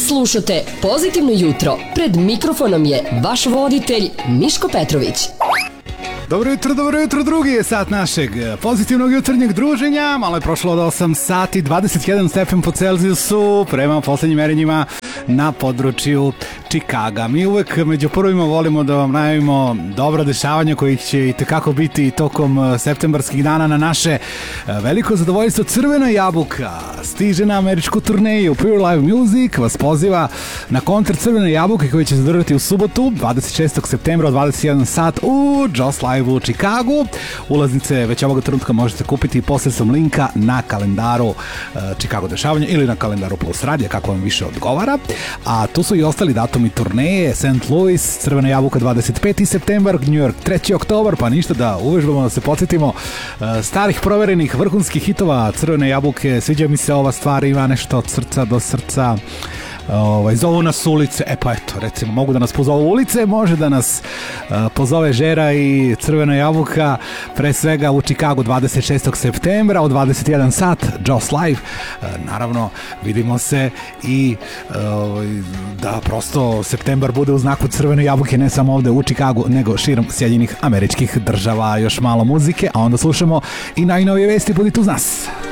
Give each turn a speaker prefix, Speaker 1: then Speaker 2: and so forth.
Speaker 1: Slušate Pozitivno jutro. Pred mikrofonom je vaš voditelj Miško Petrović.
Speaker 2: Dobro jutro, drugi je sat našeg pozitivnog jutarnjeg druženja. Malo je prošlo od 8 sati, 21 stepen po Celzijusu prema poslednjim merenjima na području Čikaga. Mi uvek među prvima volimo da vam najavimo dobra dešavanja kojih će i tekako biti tokom septembarskih dana. Na naše veliko zadovoljstvo Crvena jabuka stiže na američku turneju. Pure Live Music vas poziva na koncert Crvene jabuke koji će se održati u subotu 26. septembra od 21 sat u Joss Live u Čikagu. Ulaznice već ovoga trenutka možete kupiti posredstvom linka na kalendaru Čikago dešavanja ili na kalendaru Plus Radija, kako vam više odgovara. A tu su i ostali datumi turneje: St. Louis, Crvena jabuka 25. septembar, New York 3. oktobar, pa ništa da uvežbamo, da se podsjetimo starih proverenih vrhunskih hitova Crvene jabuke. Sviđa mi se ova stvar, ima nešto od srca do srca. Zovu nas ulice, pa eto, recimo mogu da nas pozovu ulice, može da nas pozove Žera i Crvena jabuka, pre svega u Čikagu 26. septembra od 21 sat, Joss Live. Naravno, vidimo se i da prosto septembar bude u znaku Crvene jabuke, ne samo ovde u Čikagu, nego širom Sjedinjenih Američkih Država. Još malo muzike, a onda slušamo i najnovije vesti, budite uz nas.